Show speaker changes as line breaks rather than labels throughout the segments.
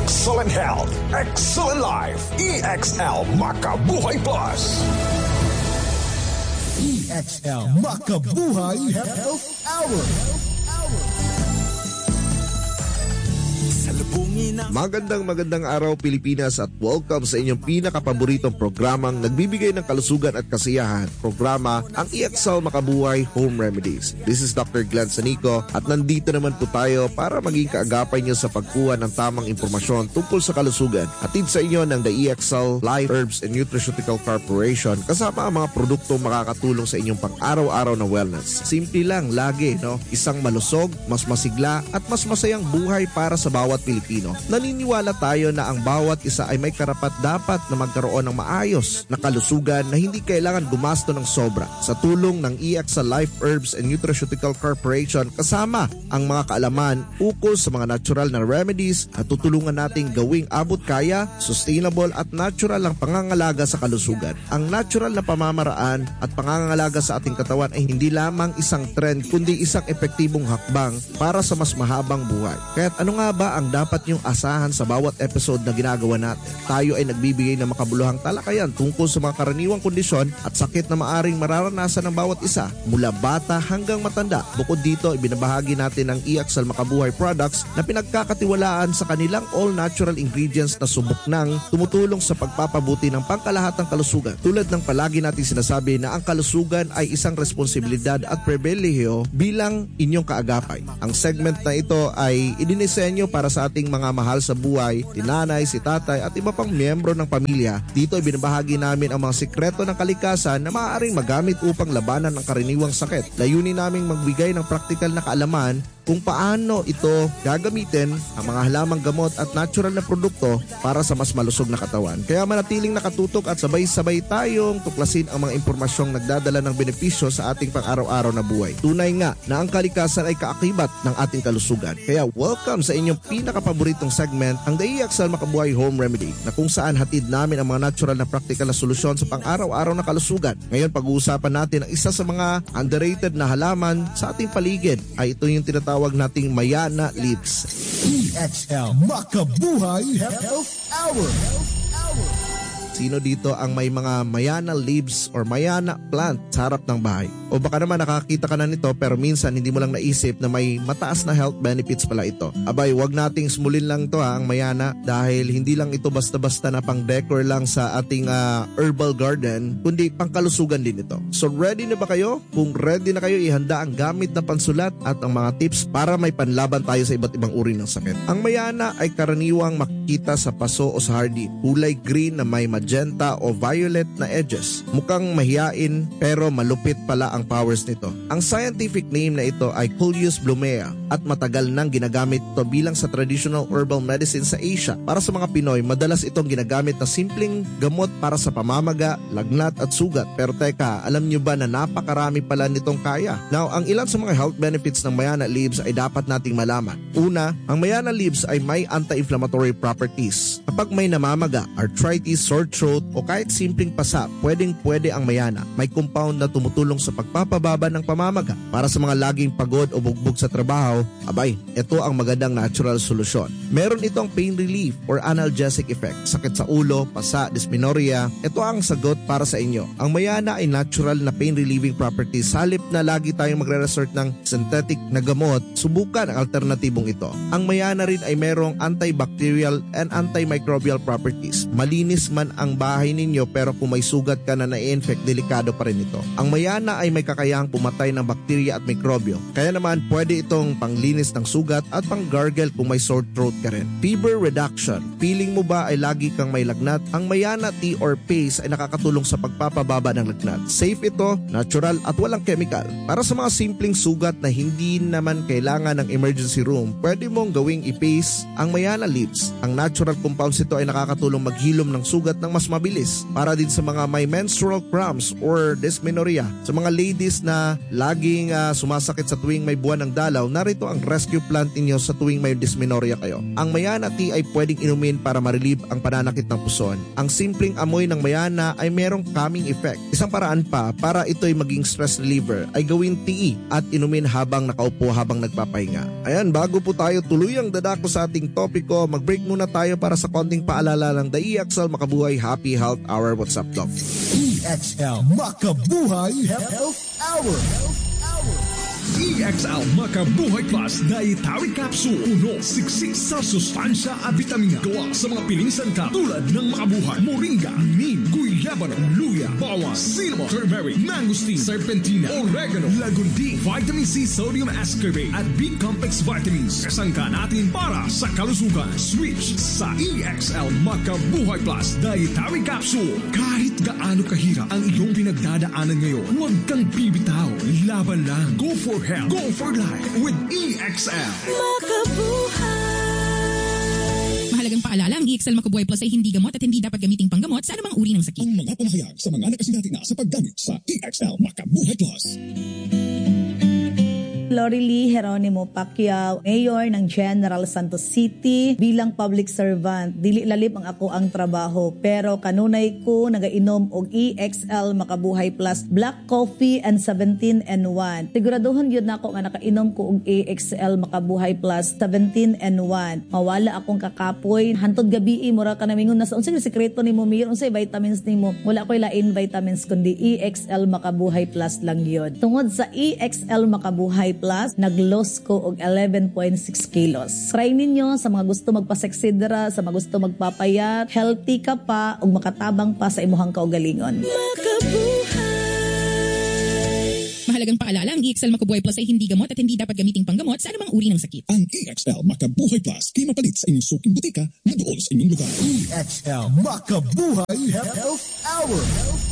Excellent health, excellent life. EXL Makabuhay Plus.
EXL Makabuhay Health Hour.
Magandang araw Pilipinas at welcome sa inyong pinakapaboritong programang nagbibigay ng kalusugan at kasiyahan. Programa ang EXL Makabuhay Home Remedies. This is Dr. Glenn Sanico at nandito naman po tayo para maging kaagapay niyo sa pagkuha ng tamang impormasyon tungkol sa kalusugan. Atid sa inyo ng The EXL Life Herbs and Nutraceutical Corporation kasama ang mga produkto makakatulong sa inyong pang-araw-araw na wellness. Simple lang, lagi, no? Isang malusog, mas masigla at mas masayang buhay para sa bawat Pilipino. Naniniwala tayo na ang bawat isa ay may karapat-dapat na magkaroon ng maayos na kalusugan na hindi kailangan gumasto ng sobra. Sa tulong ng EXL Life Herbs and Nutraceutical Corporation kasama ang mga kaalaman ukol sa mga natural na remedies at tutulungan nating gawing abot kaya, sustainable at natural ang pangangalaga sa kalusugan. Ang natural na pamamaraan at pangangalaga sa ating katawan ay hindi lamang isang trend kundi isang epektibong hakbang para sa mas mahabang buhay. Kaya't ano nga ba ang dapat niyong asahan sa bawat episode na ginagawa natin? Tayo ay nagbibigay ng makabuluhang talakayan tungkol sa mga karaniwang kondisyon at sakit na maaring mararanasan ng bawat isa mula bata hanggang matanda. Bukod dito, ibinabahagi natin ang EXL Makabuhay products na pinagkakatiwalaan sa kanilang all-natural ingredients na subok nang tumutulong sa pagpapabuti ng pangkalahatang kalusugan. Tulad ng palagi natin sinasabi na ang kalusugan ay isang responsibilidad at pribilehiyo bilang inyong kaagapay. Ang segment na ito ay idinisenyo para sa ating mga mahal sa buhay, si nanay, si tatay at iba pang miyembro ng pamilya. Dito ay binabahagi namin ang mga sikreto ng kalikasan na maaaring magamit upang labanan ang karaniwang sakit. Layunin naming magbigay ng praktikal na kaalaman kung paano ito gagamitin ang mga halamang gamot at natural na produkto para sa mas malusog na katawan. Kaya manatiling nakatutok at sabay-sabay tayong tuklasin ang mga impormasyong nagdadala ng benepisyo sa ating pang-araw-araw na buhay. Tunay nga na ang kalikasan ay kaakibat ng ating kalusugan. Kaya welcome sa inyong pinakapaboritong segment, ang The EXL Makabuhay Home Remedy, na kung saan hatid namin ang mga natural na praktikal na solusyon sa pang-araw-araw na kalusugan. Ngayon pag-uusapan natin ang isa sa mga underrated na halaman sa ating paligid ay ito yung tinatawag nating Mayana leaves.
EXL Makabuhay Health Hour.
Sino dito ang may mga Mayana leaves or Mayana plant sa harap ng bahay? O baka naman nakakita ka na nito pero minsan hindi mo lang naisip na may mataas na health benefits pala ito. Abay, wag nating smulin lang to ang Mayana dahil hindi lang ito basta-basta na pang decor lang sa ating herbal garden, kundi pangkalusugan din ito. So ready na ba kayo? Kung ready na kayo, ihanda ang gamit na pansulat at ang mga tips para may panlaban tayo sa iba't ibang uri ng sakit. Ang Mayana ay karaniwang makikita sa paso o sa hardin. Kulay green na may magenta o violet na edges. Mukhang mahiyain pero malupit pala ang powers nito. Ang scientific name na ito ay Coleus blumea at matagal nang ginagamit ito bilang sa traditional herbal medicine sa Asia. Para sa mga Pinoy, madalas itong ginagamit na simpleng gamot para sa pamamaga, lagnat at sugat. Pero teka, alam nyo ba na napakarami pala nitong kaya? Now, ang ilan sa mga health benefits ng Mayana leaves ay dapat nating malaman. Una, ang Mayana leaves ay may anti-inflammatory properties. Kapag may namamaga, arthritis, sore throat o kahit simpleng pasa, pwedeng-pwede ang Mayana. May compound na tumutulong sa pagpapababa ng pamamaga. Para sa mga laging pagod o bugbog sa trabaho, abay, ito ang magandang natural solusyon. Meron itong pain relief or analgesic effect. Sakit sa ulo, pasa, dysmenorrhea, ito ang sagot para sa inyo. Ang Mayana ay natural na pain relieving properties. Halip na lagi tayong magre-resort ng synthetic na gamot, subukan ang alternatibong ito. Ang Mayana rin ay merong antibacterial and antimicrobial properties. Malinis man ang bahay ninyo pero kung may sugat ka na na-infect, delikado pa rin ito. Ang Mayana ay may kakayahang pumatay ng bakterya at mikrobyo. Kaya naman pwede itong panglinis ng sugat at pang-gargle kung may sore throat ka rin. Fever reduction. Feeling mo ba ay lagi kang may lagnat? Ang Mayana tea or paste ay nakakatulong sa pagpapababa ng lagnat. Safe ito, natural at walang chemical. Para sa mga simpleng sugat na hindi naman kailangan ng emergency room, pwede mong gawing i-paste ang Mayana leaves. Ang natural compounds ito ay nakakatulong maghilom ng sugat ng ng mas mabilis. Para din sa mga may menstrual cramps or dysmenorrhea. Sa mga ladies na laging sumasakit sa tuwing may buwan ng dalaw, narito ang rescue plant ninyo sa tuwing may dysmenorrhea kayo. Ang Mayana tea ay pwedeng inumin para ma-relieve ang pananakit ng puson. Ang simpleng amoy ng Mayana ay merong calming effect. Isang paraan pa para ito'y maging stress reliever ay gawin tea at inumin habang nakaupo habang nagpapahinga. Ayan, bago po tayo tuluyang dadako sa ating topiko, mag-break muna tayo para sa konting paalala ng The EXL Makabuhay Happy Health Hour. What's up, Doc?
EXL Makabuhay Health Hour.
EXL Makabuhay Plus Dietary Capsule. Puno, siksik sa sustansya at vitamina. Gawa sa mga piling sangkap tulad ng makabuhay, moringa, neem, guyabano, luya, bawang, cinnamon, turmeric, mangosteen, serpentina, oregano, lagundi, vitamin C, sodium ascorbate at B-complex vitamins. Kasangka natin para sa kalusugan. Switch sa EXL Makabuhay Plus Dietary Capsule. Kahit gaano kahirap ang iyong pinagdadaanan ngayon, huwag kang bibitaw. Laban lang. Go for health. Go for life with EXL.
Makabuhay! Mahalagang paalala, ang EXL Makabuhay Plus ay hindi gamot at hindi dapat gamiting panggamot sa anumang uri ng sakit.
Ang mga pamahayag sa mga nakasinati na sa paggamit sa EXL Makabuhay Plus.
Lorely Geronimo Pacquiao, Mayor ng General Santos City. Bilang public servant, dili lalip ang ako ang trabaho, pero kanunay ko nagainom og EXL Makabuhay Plus Black Coffee and 17-in-1. Siguraduhon yun na ako nga nakainom ko og EXL Makabuhay Plus 17-in-1. Mawala akong kakapoy. Hantod gabi, mura ka namingon na sa unsay sekreto nimo, Mayor, unsay vitamins nimo. Wala ko'y lain vitamins kundi EXL Makabuhay Plus lang yun. Tungod sa EXL Makabuhay Plus, nag-loss ko og 11.6 kilos. Try ninyo sa mga gusto magpaseksidra, sa mga gusto magpapayat, healthy ka pa ug makatabang pa sa imuhang kaugalingon.
Mahalagang paalala, ang EXL Makabuhay Plus ay hindi gamot at hindi dapat gamiting panggamot sa anumang uri ng sakit.
Ang EXL Makabuhay Plus ay mapalit sa inyong suking butika na doon sa inyong lugar. EXL Makabuhay Health Hour.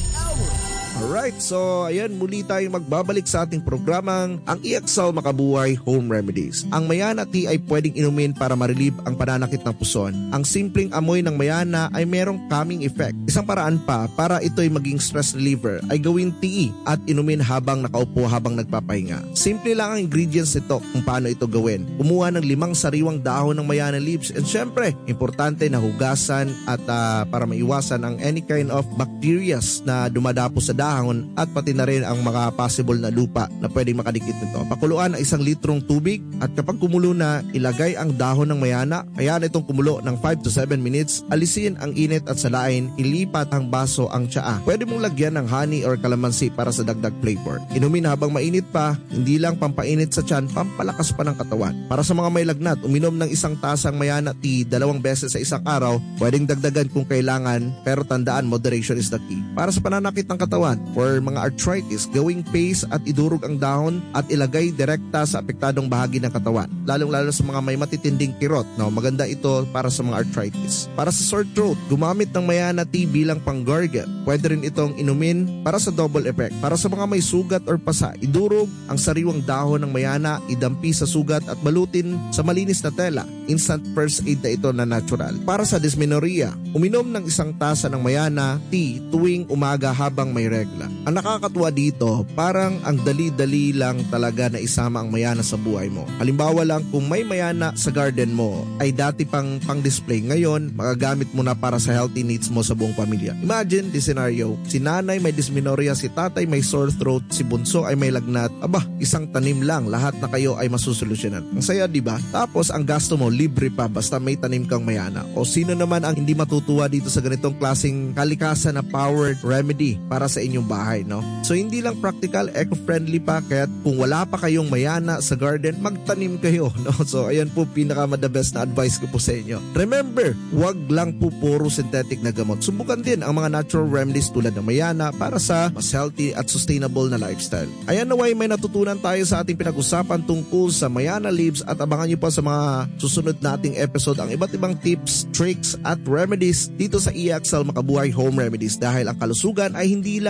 Alright, so ayan, muli tayong magbabalik sa ating programang ang EXL Makabuhay Home Remedies. Ang Mayana tea ay pwedeng inumin para ma-relieve ang pananakit ng puson. Ang simpleng amoy ng Mayana ay merong calming effect. Isang paraan pa para ito'y maging stress reliever ay gawin tea at inumin habang nakaupo habang nagpapahinga. Simple lang ang ingredients nito kung paano ito gawin. Kumuha ng 5 sariwang dahon ng Mayana leaves and syempre, importante na hugasan at para maiwasan ang any kind of bacterias na dumadapo sa dahon at pati na rin ang mga possible na lupa na pwedeng makadikit nito. Pakuluan ang 1 litrong tubig at kapag kumulo na, ilagay ang dahon ng Mayana. Hayaan itong kumulo ng 5 to 7 minutes. Alisin ang init at salain, ilipat ang baso ang tsaa. Pwede mong lagyan ng honey or calamansi para sa dagdag flavor. Inumin habang mainit pa, hindi lang pampainit sa tiyan, pampalakas pa ng katawan. Para sa mga may lagnat, uminom ng 1 tasang Mayana tea 2 beses sa isang araw. Pwedeng dagdagan kung kailangan, pero tandaan, moderation is the key. Para sa pananakit ng katawan, for mga arthritis, gawing paste at idurog ang dahon at ilagay direkta sa apektadong bahagi ng katawan. Lalong-lalo sa mga may matitinding kirot. No, maganda ito para sa mga arthritis. Para sa sore throat, gumamit ng Mayana tea bilang pang-gargle. Pwede rin itong inumin para sa double effect. Para sa mga may sugat or pasa, idurog ang sariwang dahon ng Mayana, idampi sa sugat at balutin sa malinis na tela. Instant first aid na ito na natural. Para sa dysmenorrhea, uminom ng 1 tasa ng Mayana tea tuwing umaga habang may regla. Ang nakakatuwa dito, parang ang dali-dali lang talaga na isama ang Mayana sa buhay mo. Halimbawa lang, kung may Mayana sa garden mo ay dati pang-display, ngayon magagamit mo na para sa healthy needs mo sa buong pamilya. Imagine the scenario, si nanay may dysmenorrhea, si tatay may sore throat, si bunso ay may lagnat. Aba, 1 tanim lang, lahat na kayo ay masusolusyonan. Ang saya, di ba? Tapos ang gasto mo libre pa basta may tanim kang Mayana. O sino naman ang hindi matutuwa dito sa ganitong klaseng kalikasan na powered remedy para sa inyong bahay, no? So hindi lang practical, eco-friendly pa, kaya kung wala pa kayong Mayana sa garden, magtanim kayo, no? So ayan po, pinaka the best na advice ko po sa inyo. Remember, wag lang po puro synthetic na gamot. Subukan din ang mga natural remedies tulad ng Mayana para sa mas healthy at sustainable na lifestyle. Ayan, naway may natutunan tayo sa ating pinag-usapan tungkol sa Mayana leaves at abangan nyo pa sa mga susunod nating episode ang iba't ibang tips, tricks at remedies dito sa EXL Makabuhay Home Remedies dahil ang kalusugan ay hindi lang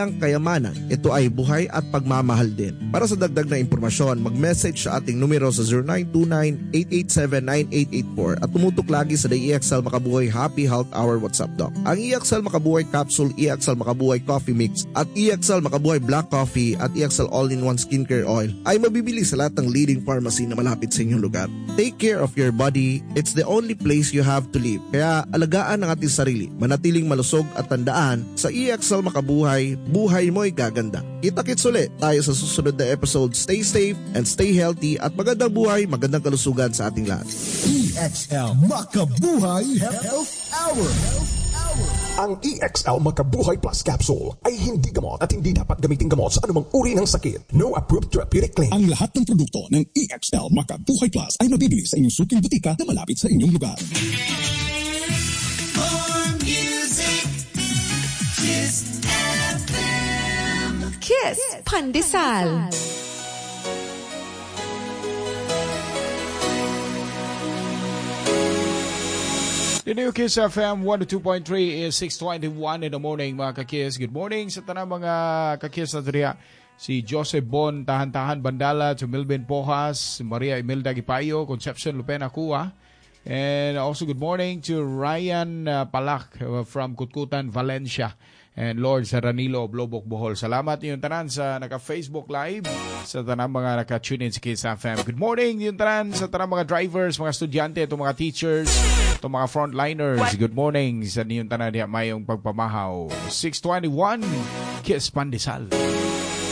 lang kayamanan, ito ay buhay at pagmamahal din. Para sa dagdag na impormasyon, mag-message sa ating numero sa 0929-887-9884 at tumutok lagi sa The EXL Makabuhay Happy Health Hour WhatsApp Doc. Ang EXL Makabuhay Capsule, EXL Makabuhay Coffee Mix at EXL Makabuhay Black Coffee at EXL All-in-One Skincare Oil ay mabibili sa lahat ng leading pharmacy na malapit sa inyong lugar. Take care of your body. It's the only place you have to live. Kaya alagaan ang ating sarili, manatiling malusog at tandaan, sa EXL Makabuhay, buhay mo'y gaganda. Kita-kits ulit tayo sa susunod na episode. Stay safe and stay healthy at magandang buhay, magandang kalusugan sa ating lahat.
EXL Makabuhay Health Hour.
Ang EXL Makabuhay Plus Capsule ay hindi gamot at hindi dapat gamitin gamot sa anumang uri ng sakit. No approved therapeutic claim.
Ang lahat ng produkto ng EXL Makabuhay Plus ay mabibili sa inyong suking butika na malapit sa inyong lugar.
More music, Kiss FM.
Kiss Pandesal.
The new Kiss FM 102.3 is 6:21 in the morning, mga kakis. Good morning sa tanang mga kakis na diriya. Si Joseph Bon, Tahan-Tahan Bandala, to Milben Pojas, Maria Imelda Gipayo, Concepcion Lupena Cua. And also good morning to Ryan Palak from Kutkutan, Valencia. And Lord sa Ranilo, Blobok, Bohol. Salamat yung tanan sa naka-Facebook Live, sa tanang mga naka-tune in sa Kiss FM. Good morning yung tanan sa tanang mga drivers, mga estudyante, itong mga teachers, itong mga frontliners. Good morning sa niyong tanan niya mayong pagpamahaw. 6:21, Kiss Pandesal.